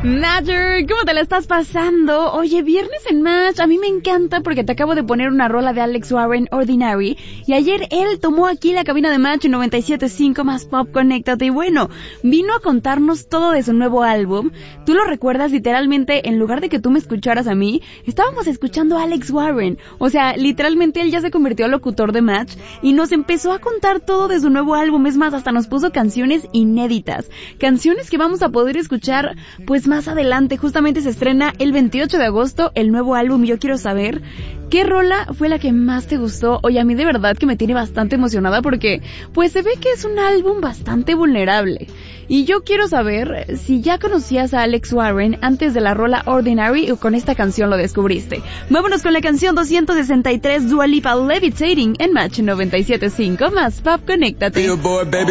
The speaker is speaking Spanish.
Nader, ¿cómo te la estás pasando? Oye, viernes en Match, a mí me encanta porque te acabo de poner una rola de Alex Warren, Ordinary, y ayer él tomó aquí la cabina de Match en 97.5 más Pop, conéctate, y bueno, vino a contarnos todo de su nuevo álbum. Tú lo recuerdas, literalmente, en lugar de que tú me escucharas a mí, estábamos escuchando a Alex Warren, o sea, literalmente él ya se convirtió en locutor de Match, y nos empezó a contar todo de su nuevo álbum. Es más, hasta nos puso canciones inéditas, canciones que vamos a poder escuchar pues más adelante. Justamente se estrena el 28 de agosto el nuevo álbum y yo quiero saber ¿qué rola fue la que más te gustó? Oye, a mí de verdad que me tiene bastante emocionada porque pues se ve que es un álbum bastante vulnerable. Y yo quiero saber si ya conocías a Alex Warren antes de la rola Ordinary o con esta canción lo descubriste. Vámonos con la canción 263, Dua Lipa, Levitating, en Match 97.5 más Pop, conéctate.